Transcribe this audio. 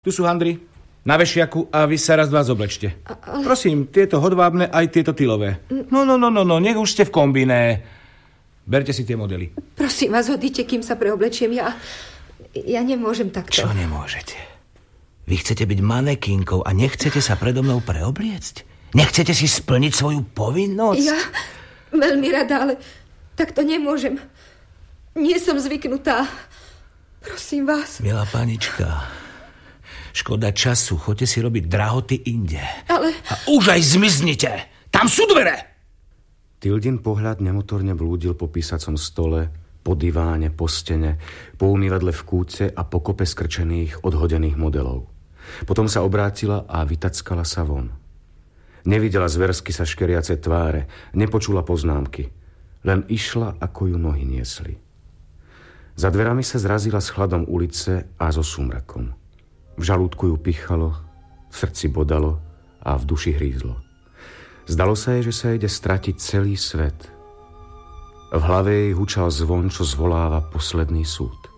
Tu sú handry na vešiaku a vy sa raz dva zoblečte. Prosím, tieto hodvábne aj tieto tylové. No, nech už ste v kombíne. Berte si tie modely. Prosím vás, hodíte, kým sa preoblečiem. Ja nemôžem takto. Čo nemôžete? Vy chcete byť manekínkou a nechcete sa predo mnou preobliecť? Nechcete si splniť svoju povinnosť? Ja veľmi rada, ale takto nemôžem. Nie som zvyknutá. Prosím vás. Milá panička, škoda času, choďte si robiť drahoty inde. Ale... A už aj zmiznite! Tam sú dvere! Tildin pohľad nemotorne blúdil po písacom stole, po diváne, po stene, po umývadle v kúte a po kope skrčených, odhodených modelov. Potom sa obrátila a vytackala sa von. Nevidela zversky sa škeriace tváre, nepočula poznámky. Len išla, ako ju nohy niesli. Za dverami sa zrazila s chladom ulice a so súmrakom. V žalúdku ju pichalo, v srdci bodalo a v duši hrízlo. Zdalo sa jej, že sa ide stratiť celý svet. V hlave jej hučal zvon, čo zvoláva posledný súd.